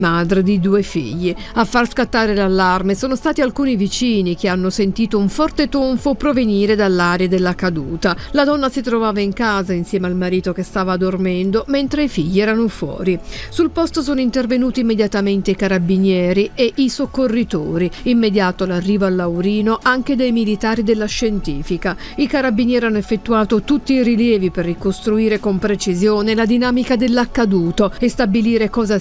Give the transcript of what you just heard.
madre di 2 figli. A far scattare l'allarme sono stati alcuni vicini che hanno sentito un forte tonfo provenire dall'area della caduta. La donna si trovava in casa insieme al marito che stava dormendo, mentre i figli erano fuori. Sul posto sono intervenuti immediatamente i carabinieri e i soccorritori. Immediato l'arrivo a Laurino anche dei militari della scientifica. I carabinieri hanno effettuato tutti i rilievi per ricostruire con precisione la dinamica dell'accaduto e stabilire cosa